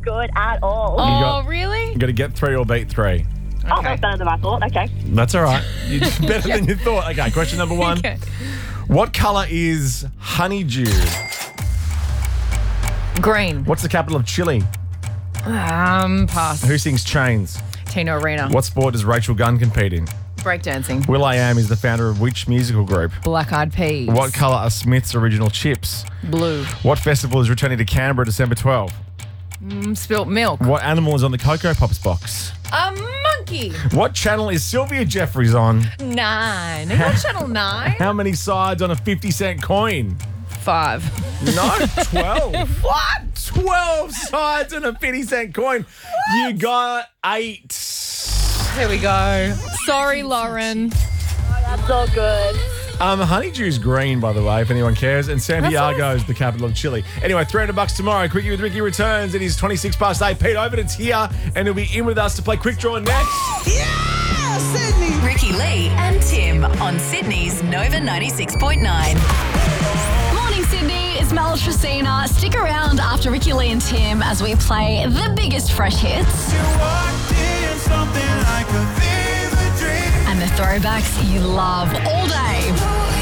good at all. Oh, really? You got to get 3 or beat 3. Oh, that's better than I thought. Okay. That's all right. You're better than you thought. Okay, question number 1. Okay. What colour is honeydew? Green. What's the capital of Chile? Pass. Who sings Chains? Tina Arena. What sport does Rachel Gunn compete in? Breakdancing. will.i.am is the founder of which musical group? Black Eyed Peas. What colour are Smith's original chips? Blue. What festival is returning to Canberra December 12? Spilt milk. What animal is on the Cocoa Pops box? A monkey. What channel is Sylvia Jeffries on? 9. Are you on channel 9? How many sides on a 50-cent coin? 5. No, 12. What? 12 sides on a 50-cent coin. You got 8. Here we go. Sorry, Lauren. That's all good. Honeydew's green, by the way, if anyone cares. And Santiago is the capital of Chile. Anyway, $300 tomorrow. Quickie with Ricky returns. It is 26 past 8. Pete Overton's here, and he'll be in with us to play Quick Draw next. Yeah, Sydney. Ricky Lee and Tim on Sydney's Nova 96.9. Morning, Sydney. It's Mel Tracina. Stick around after Ricky Lee and Tim as we play the biggest fresh hits. And the throwbacks you love all day.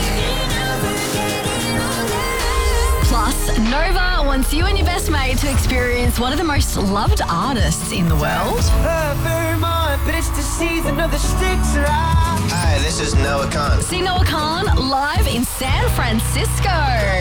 Plus, Nova wants you and your best mate to experience one of the most loved artists in the world. Hi, this is Noah Khan. See Noah Khan live in San Francisco.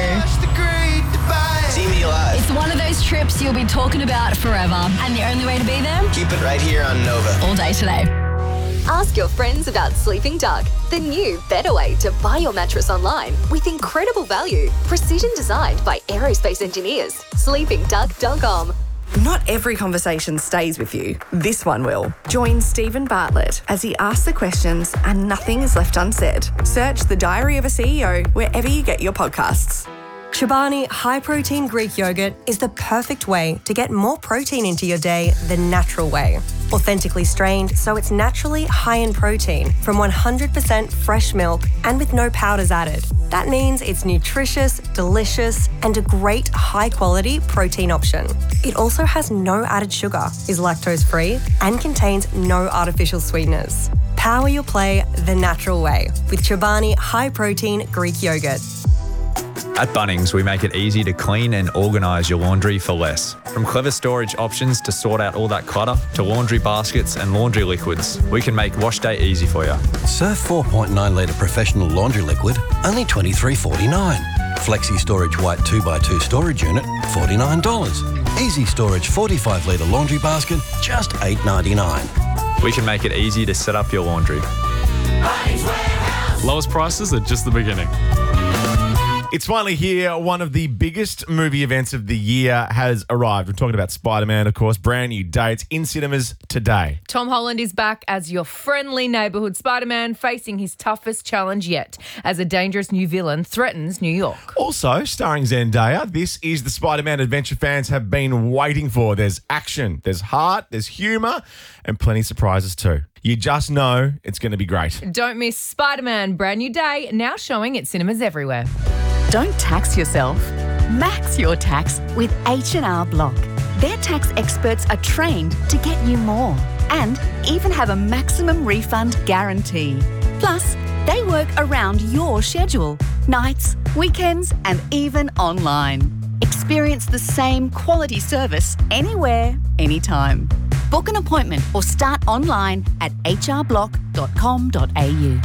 See me live. It's one of those trips you'll be talking about forever. And the only way to be there? Keep it right here on Nova. All day today. Ask your friends about Sleeping Duck, the new, better way to buy your mattress online with incredible value. Precision designed by aerospace engineers. SleepingDuck.com. Not every conversation stays with you. This one will. Join Stephen Bartlett as he asks the questions and nothing is left unsaid. Search The Diary of a CEO wherever you get your podcasts. Chobani High Protein Greek Yogurt is the perfect way to get more protein into your day the natural way. Authentically strained, so it's naturally high in protein from 100% fresh milk and with no powders added. That means it's nutritious, delicious, and a great high-quality protein option. It also has no added sugar, is lactose-free, and contains no artificial sweeteners. Power your play the natural way with Chobani High Protein Greek Yogurt. At Bunnings, we make it easy to clean and organise your laundry for less. From clever storage options to sort out all that clutter, to laundry baskets and laundry liquids, we can make wash day easy for you. Surf 4.9 litre professional laundry liquid, only $23.49. Flexi Storage White 2x2 storage unit, $49. Easy Storage 45 litre laundry basket, just $8.99. We can make it easy to set up your laundry. Lowest prices are just the beginning. It's finally here. One of the biggest movie events of the year has arrived. We're talking about Spider-Man, of course. Brand new dates in cinemas today. Tom Holland is back as your friendly neighbourhood Spider-Man, facing his toughest challenge yet as a dangerous new villain threatens New York. Also, starring Zendaya, this is the Spider-Man adventure fans have been waiting for. There's action, there's heart, there's humour, and plenty of surprises too. You just know it's going to be great. Don't miss Spider-Man, brand new day, now showing at cinemas everywhere. Don't tax yourself. Max your tax with H&R Block. Their tax experts are trained to get you more and even have a maximum refund guarantee. Plus, they work around your schedule, nights, weekends, and even online. Experience the same quality service anywhere, anytime. Book an appointment or start online at hrblock.com.au.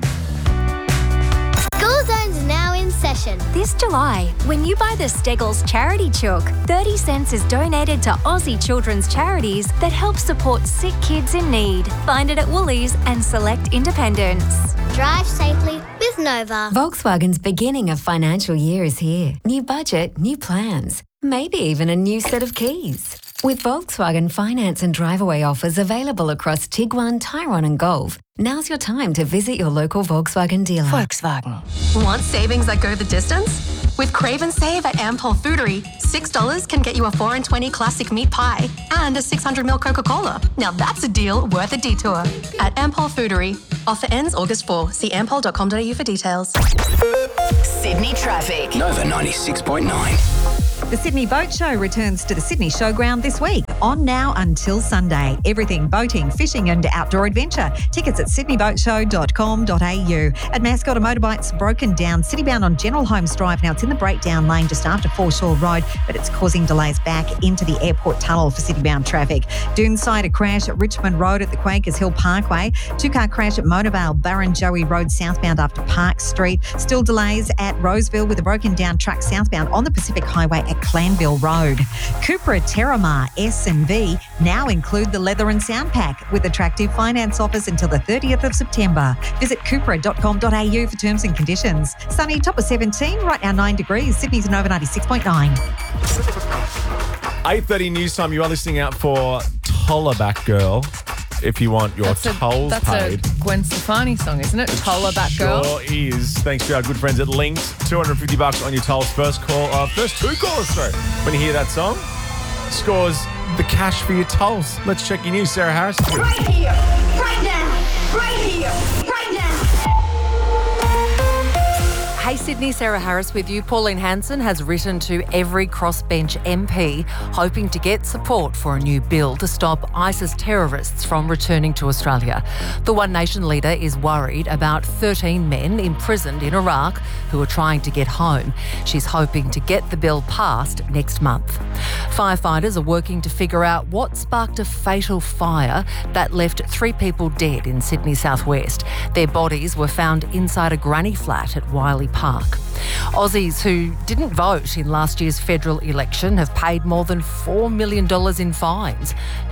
School Zone's now in session. This July, when you buy the Steggles Charity Chook, 30 cents is donated to Aussie children's charities that help support sick kids in need. Find it at Woolies and select independents. Drive safely with Nova. Volkswagen's beginning of financial year is here. New budget, new plans, maybe even a new set of keys. With Volkswagen finance and drive-away offers available across Tiguan, Tyrone and Golf, now's your time to visit your local Volkswagen dealer. Volkswagen. Want savings that go the distance? With Crave and Save at Ampol Foodery, $6 can get you a 4 and 20 classic meat pie and a 600ml Coca-Cola. Now that's a deal worth a detour. At Ampol Foodery. Offer ends August 4. See ampol.com.au for details. Sydney traffic. Nova 96.9. The Sydney Boat Show returns to the Sydney Showground this week, on now until Sunday. Everything boating, fishing and outdoor adventure. Tickets at sydneyboatshow.com.au. At Mascot, a motorbike's broken down citybound on General Holmes Drive. Now, it's in the breakdown lane just after Foreshore Road, but it's causing delays back into the airport tunnel for citybound traffic. Doonside, a crash at Richmond Road at the Quakers Hill Parkway. Two-car crash at Monavale, Barrenjoey Road southbound after Park Street. Still delays at Roseville with a broken down truck southbound on the Pacific Highway at Clanville Road. Cupra Terramar S and V now include the leather and sound pack with attractive finance offers until the 30th of September. Visit cupra.com.au for terms and conditions. Sunny, top of 17, right now 9 degrees. Sydney's Nova 96.9. 8:30 news time. You are listening out for Tollaback Girl. If you want your tolls paid. That's a Gwen Stefani song, isn't it? Tollaback Girl. Sure is. Thanks to our good friends at Links. $250 on your tolls. First two callers through. When you hear that song, scores the cash for your tolls. Let's check your news. Sarah Harris. Right here, right now, right here, right now. Hey Sydney, Sarah Harris with you. Pauline Hanson has written to every crossbench MP hoping to get support for a new bill to stop ISIS terrorists from returning to Australia. The One Nation leader is worried about 13 men imprisoned in Iraq who are trying to get home. She's hoping to get the bill passed next month. Firefighters are working to figure out what sparked a fatal fire that left 3 people dead in Sydney southwest. Their bodies were found inside a granny flat at Wiley Park. Aussies who didn't vote in last year's federal election have paid more than $4 million in fines.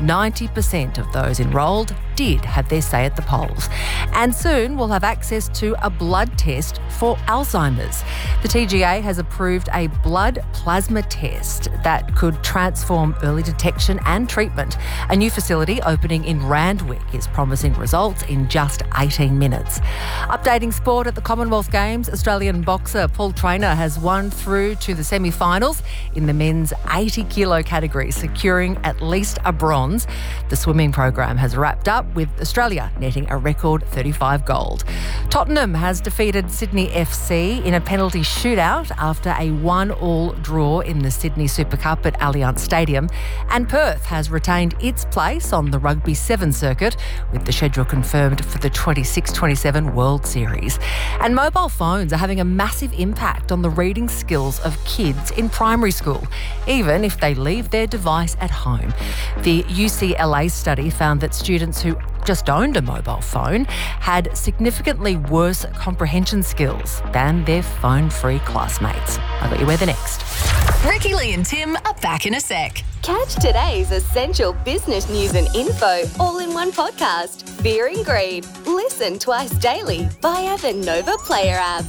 90% of those enrolled did have their say at the polls. And soon we'll have access to a blood test for Alzheimer's. The TGA has approved a blood plasma test that could transform early detection and treatment. A new facility opening in Randwick is promising results in just 18 minutes. Updating sport at the Commonwealth Games, Australian boxer Paul Traynor has won through to the semi-finals in the men's 80-kilo category, securing at least a bronze. The swimming program has wrapped up with Australia netting a record 35 gold. Tottenham has defeated Sydney FC in a penalty shootout after a 1-1 draw in the Sydney Super Cup at Allianz Stadium, and Perth has retained its place on the Rugby 7 circuit with the schedule confirmed for the 26-27 World Series. And mobile phones are having a massive impact on the reading skills of kids in primary school, even if they leave their device at home. The UCLA study found that students who just owned a mobile phone had significantly worse comprehension skills than their phone-free classmates. I'll let you wear the next. Ricky Lee and Tim are back in a sec. Catch today's essential business news and info all in one podcast. Fear and Greed. Listen twice daily via the Nova Player app.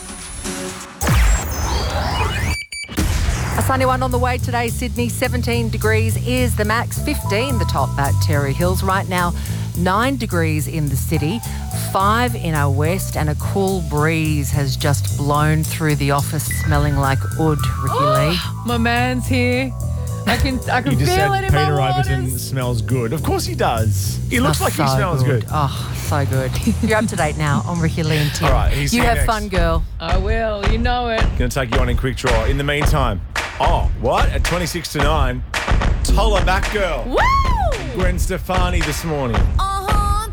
A sunny one on the way today. Sydney, 17 degrees is the max, 15 the top at Terry Hills. Right now, 9 degrees in the city, 5 in our west, and a cool breeze has just blown through the office smelling like oud, Ricky Lee. My man's here. I can You just feel said it in my Peter waters. Overton smells good. Of course he does. He looks like he smells good. Oh, so good. You're up to date now on Ricky Lee and Tim. All right, he's you here have next. fun, girl. I will. You know it. Going to take you on in quick draw. In the meantime, at 26 to 9, Tollaback Girl. Woo! Gwen Stefani this morning.